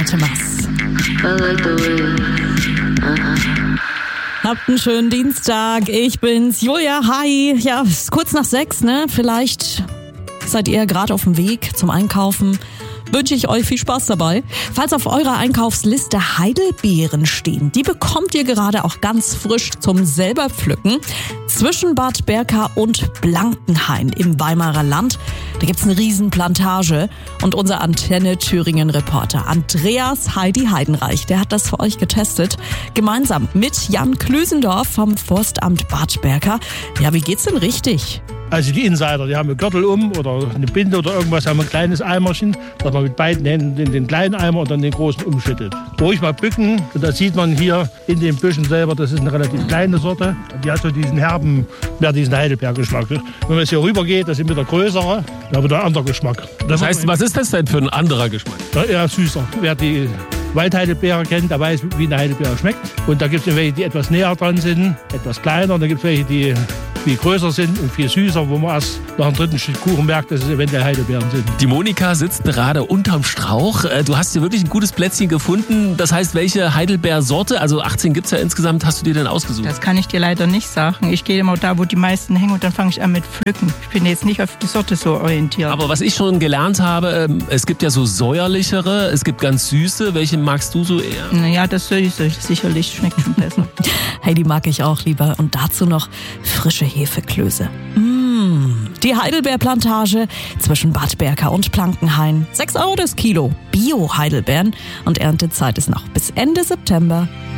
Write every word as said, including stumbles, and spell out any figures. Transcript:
Artemas. Habt einen schönen Dienstag. Ich bin's, Julia. Hi. Ja, es ist kurz nach sechs, ne? Vielleicht seid ihr gerade auf dem Weg zum Einkaufen. Wünsche ich euch viel Spaß dabei. Falls auf eurer Einkaufsliste Heidelbeeren stehen, die bekommt ihr gerade auch ganz frisch zum selber pflücken. Zwischen Bad Berka und Blankenhain im Weimarer Land. Da gibt's eine Riesenplantage. Und unser Antenne Thüringen-Reporter Andreas Heidi Heidenreich, der hat das für euch getestet. Gemeinsam mit Jan Klüsendorf vom Forstamt Bad Berka. Ja, wie geht's denn richtig? Also die Insider, die haben einen Gürtel um oder eine Binde oder irgendwas, haben ein kleines Eimerchen, dass man mit beiden Händen in den kleinen Eimer und dann den großen umschüttet. Ruhig mal bücken, und da sieht man hier in den Büschen selber, das ist eine relativ kleine Sorte. Die hat so diesen herben, mehr diesen Heidelbeergeschmack. Wenn man jetzt hier rüber geht, das ist wieder größere, da wird ein anderer Geschmack. Das heißt, was ist das denn für ein anderer Geschmack? Ja, eher süßer. Wer die Waldheidelbeere kennt, der weiß, wie eine Heidelbeere schmeckt. Und da gibt es welche, die etwas näher dran sind, etwas kleiner. Und da gibt es welche, die viel größer sind und viel süßer, wo man erst nach dem dritten Stück Kuchen merkt, dass es eventuell Heidelbeeren sind. Die Monika sitzt gerade unterm Strauch. Du hast hier wirklich ein gutes Plätzchen gefunden. Das heißt, welche Heidelbeersorte, also achtzehn gibt es ja insgesamt, hast du dir denn ausgesucht? Das kann ich dir leider nicht sagen. Ich gehe immer da, wo die meisten hängen, und dann fange ich an mit Pflücken. Ich bin jetzt nicht auf die Sorte so orientiert. Aber was ich schon gelernt habe, es gibt ja so säuerlichere, es gibt ganz süße. Welche magst du so eher? Naja, das Süße sicherlich schmeckt schon besser. Hey, die mag ich auch lieber. Und dazu noch frische Hefeklöße. Mmh, die Heidelbeerplantage zwischen Bad Berka und Blankenhain. sechs Euro das Kilo. Bio-Heidelbeeren. Und Erntezeit ist noch bis Ende September.